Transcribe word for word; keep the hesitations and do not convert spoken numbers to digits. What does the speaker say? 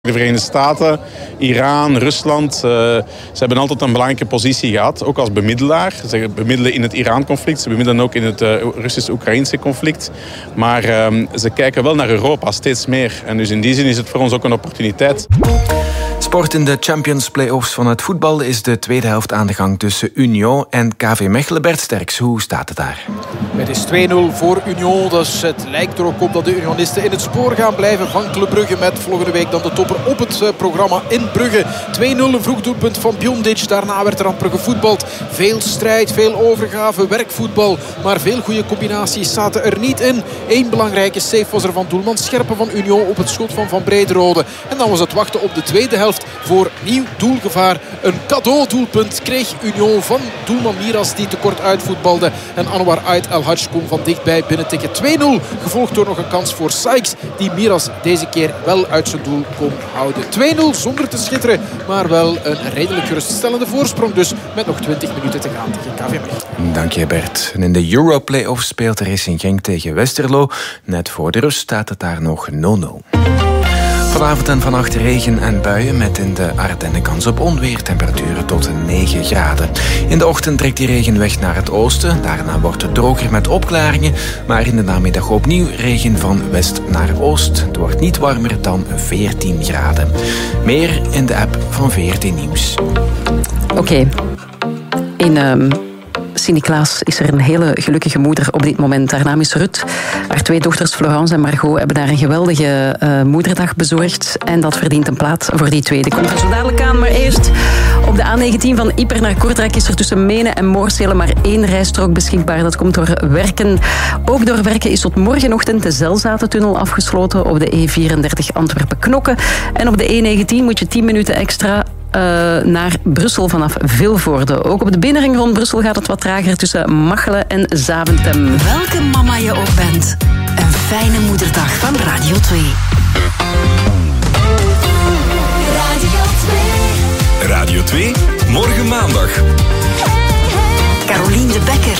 De Verenigde Staten, Iran, Rusland, uh, ze hebben altijd een belangrijke positie gehad, ook als bemiddelaar. Ze bemiddelen in het Iran-conflict, ze bemiddelen ook in het uh, Russisch-Oekraïnse conflict. Maar uh, ze kijken wel naar Europa, steeds meer. En dus in die zin is het voor ons ook een opportuniteit. Sport in de Champions Play-offs van het voetbal is de tweede helft aan de gang tussen Union en K V Mechelen. Bert Sterks, hoe staat het daar? Het is twee nul voor Union, dus het lijkt er ook op dat de Unionisten in het spoor gaan blijven van Club Brugge met volgende week dan de topper op het programma in Brugge. twee nul, een vroeg doelpunt van Bjondic. Daarna werd er aan Brugge gevoetbald. Veel strijd, veel overgave, werkvoetbal, maar veel goede combinaties zaten er niet in. Eén belangrijke save was er van doelman Scherpen van Union op het schot van Van Brederode. En dan was het wachten op de tweede helft voor nieuw doelgevaar. Een cadeau-doelpunt kreeg Union van doelman Miras die tekort uitvoetbalde. En Anwar Ait El Hadj kon van dichtbij binnentikken. twee nul, gevolgd door nog een kans voor Sykes, die Miras deze keer wel uit zijn doel kon houden. twee nul zonder te schitteren, maar wel een redelijk geruststellende voorsprong. Dus met nog twintig minuten te gaan tegen K V Mechelen. Dank je, Bert. En in de Euro-playoffs speelt Racing Genk tegen Westerlo. Net voor de rust staat het daar nog nul nul. Vanavond en vannacht regen en buien met in de Ardennen kans op onweer. Temperaturen tot negen graden. In de ochtend trekt die regen weg naar het oosten. Daarna wordt het droger met opklaringen. Maar in de namiddag opnieuw regen van west naar oost. Het wordt niet warmer dan veertien graden. Meer in de app van V R T Nieuws. Oké. Okay. In... Um... Sint-Niklaas is er een hele gelukkige moeder op dit moment. Haar naam is Rut. Haar twee dochters Florence en Margot hebben daar een geweldige uh, moederdag bezorgd. En dat verdient een plaats voor die tweede. Komt er zo dadelijk aan. Maar eerst op de A negentien van Ieper naar Kortrijk is er tussen Menen en Moorsele maar één rijstrook beschikbaar. Dat komt door werken. Ook door werken is tot morgenochtend de Zelzatentunnel afgesloten op de E vierendertig Antwerpen-Knokke. En op de E negentien moet je tien minuten extra Uh, naar Brussel vanaf Vilvoorde. Ook op de binnenring rond Brussel gaat het wat trager tussen Machelen en Zaventem. Welke mama je ook bent, een fijne moederdag van Radio twee. Radio twee. Radio twee, morgen maandag. Carolien de Bekker